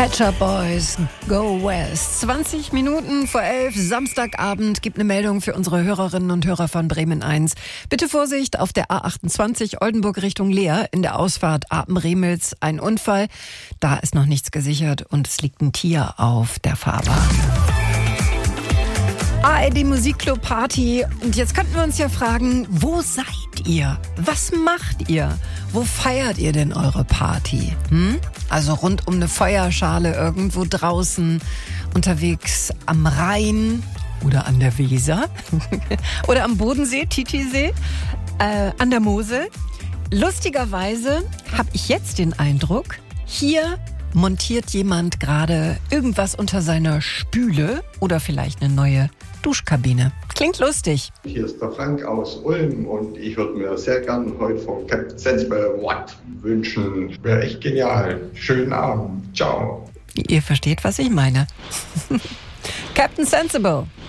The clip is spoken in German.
Pet Shop Boys, Go West. 20 Minuten vor 11, Samstagabend, gibt eine Meldung für unsere Hörerinnen und Hörer von Bremen 1. Bitte Vorsicht, auf der A28 Oldenburg Richtung Leer, in der Ausfahrt Apen-Remels, ein Unfall. Da ist noch nichts gesichert und es liegt ein Tier auf der Fahrbahn. ARD Musikclub Party. Und jetzt könnten wir uns ja fragen, wo seid ihr? Was macht ihr? Wo feiert ihr denn eure Party? Also rund um eine Feuerschale irgendwo draußen, unterwegs am Rhein oder an der Weser oder am Bodensee, Titisee, an der Mosel. Lustigerweise habe ich jetzt den Eindruck, hier montiert jemand gerade irgendwas unter seiner Spüle oder vielleicht eine neue Duschkabine. Klingt lustig. Hier ist der Frank aus Ulm und ich würde mir sehr gern heute vom Captain Sensible What wünschen. Wäre echt genial. Schönen Abend. Ciao. Ihr versteht, was ich meine. Captain Sensible.